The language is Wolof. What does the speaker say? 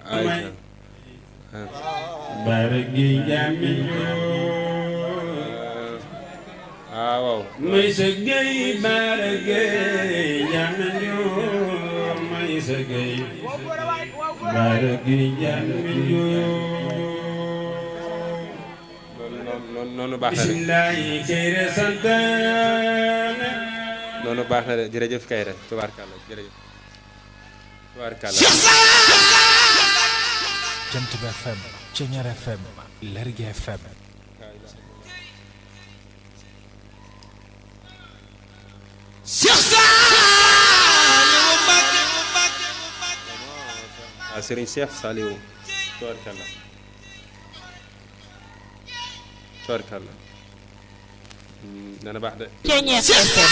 ayca baragi jami waaw may sa gay baragi jami may sa gay baragi jami noonu baax na de bismillahi kayre santana noonu baax na de jërëjëf Kayre tubaarkàlla jërëjëf tubaarkàlla Jant bi FM Ceñeer FM Lergui FM Serigne Cheikh Saliou tubaarkàlla tubaarkàlla dana baax de Ceñeer FM